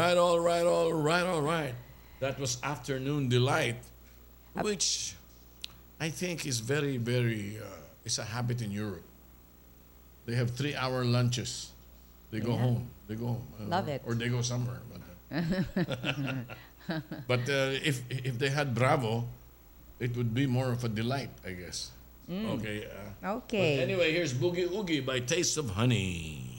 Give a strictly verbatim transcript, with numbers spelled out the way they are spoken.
right, all right, all right, all right. That was Afternoon Delight, which I think is very, very, uh, it's a habit in Europe. They have three-hour lunches. They go Yeah. home. They go home. I don't Love know. it. Or they go somewhere. But, uh, but uh, if if they had Bravo, it would be more of a delight, I guess. Okay. Uh, but Okay. anyway, here's Boogie Oogie by Taste of Honey.